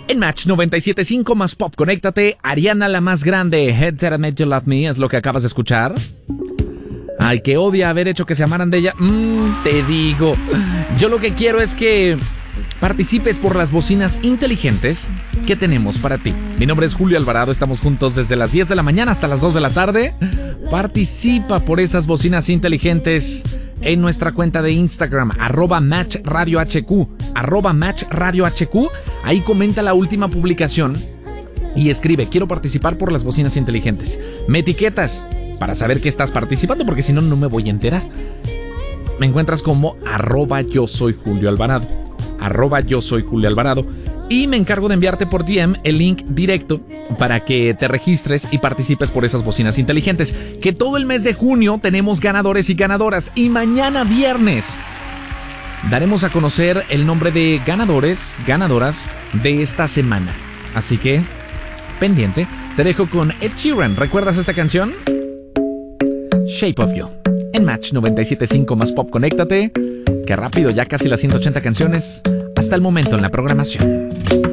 En Match 97.5 más pop, conéctate. Ariana la más grande, Head That I Made You Love Me, es lo que acabas de escuchar. Ay, que odia haber hecho que se amaran de ella. Te digo. Yo lo que quiero es que participes por las bocinas inteligentes que tenemos para ti. Mi nombre es Julio Alvarado, estamos juntos desde las 10 de la mañana hasta las 2 de la tarde. Participa por esas bocinas inteligentes en nuestra cuenta de Instagram, @MatchRadioHQ, @MatchRadioHQ. Ahí comenta la última publicación y escribe: quiero participar por las bocinas inteligentes. Me etiquetas para saber que estás participando, porque si no, no me voy a enterar. Me encuentras como @yo soy Julio Alvarado, @yo soy Julio Alvarado, y me encargo de enviarte por DM el link directo para que te registres y participes por esas bocinas inteligentes. Que todo el mes de junio tenemos ganadores y ganadoras, y mañana viernes daremos a conocer el nombre de ganadores, ganadoras de esta semana. Así que, pendiente. Te dejo con Ed Sheeran. ¿Recuerdas esta canción? Shape of You. En Match 97.5 más pop, conéctate. Qué rápido, ya casi las 180 canciones hasta el momento en la programación.